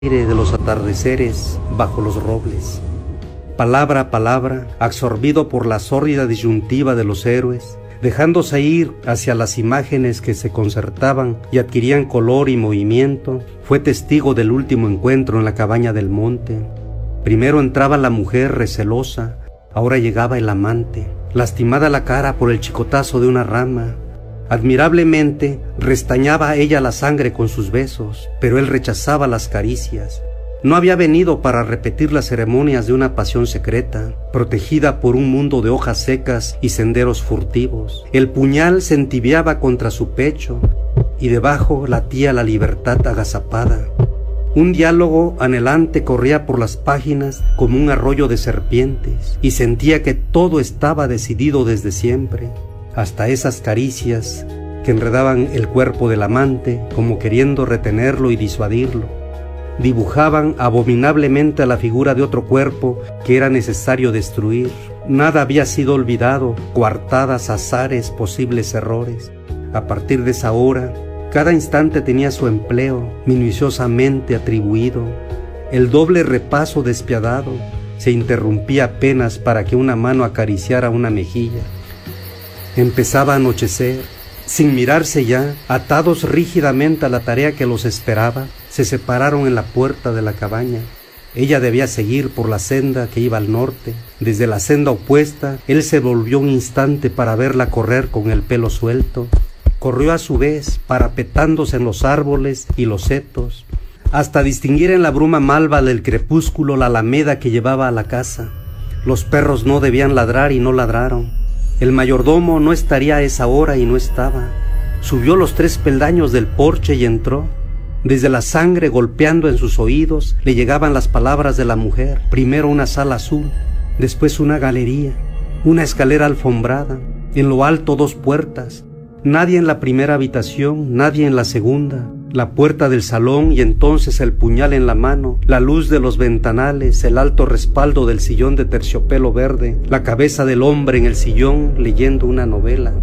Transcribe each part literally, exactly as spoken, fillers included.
aire de los atardeceres bajo los robles. Palabra a palabra, absorbido por la sórdida disyuntiva de los héroes, dejándose ir hacia las imágenes que se concertaban y adquirían color y movimiento, fue testigo del último encuentro en la cabaña del monte. Primero entraba la mujer recelosa, ahora llegaba el amante, lastimada la cara por el chicotazo de una rama. Admirablemente restañaba ella la sangre con sus besos, pero él rechazaba las caricias. No había venido para repetir las ceremonias de una pasión secreta, protegida por un mundo de hojas secas y senderos furtivos. El puñal se entibiaba contra su pecho y debajo latía la libertad agazapada. Un diálogo anhelante corría por las páginas como un arroyo de serpientes y sentía que todo estaba decidido desde siempre, hasta esas caricias que enredaban el cuerpo del amante como queriendo retenerlo y disuadirlo. Dibujaban abominablemente a la figura de otro cuerpo que era necesario destruir. Nada había sido olvidado, coartadas, azares, posibles errores. A partir de esa hora, cada instante tenía su empleo, minuciosamente atribuido. El doble repaso despiadado se interrumpía apenas para que una mano acariciara una mejilla. Empezaba a anochecer. Sin mirarse ya, atados rígidamente a la tarea que los esperaba, se separaron en la puerta de la cabaña. Ella debía seguir por la senda que iba al norte. Desde la senda opuesta, él se volvió un instante para verla correr con el pelo suelto. Corrió a su vez, parapetándose en los árboles y los setos, hasta distinguir en la bruma malva del crepúsculo la alameda que llevaba a la casa. Los perros no debían ladrar y no ladraron. El mayordomo no estaría a esa hora y no estaba. Subió los tres peldaños del porche y entró. Desde la sangre golpeando en sus oídos le llegaban las palabras de la mujer. Primero una sala azul, después una galería, una escalera alfombrada, en lo alto dos puertas. Nadie en la primera habitación, nadie en la segunda. La puerta del salón y entonces el puñal en la mano, la luz de los ventanales, el alto respaldo del sillón de terciopelo verde, la cabeza del hombre en el sillón leyendo una novela.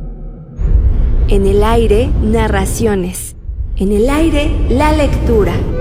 En el aire, narraciones. En el aire, la lectura.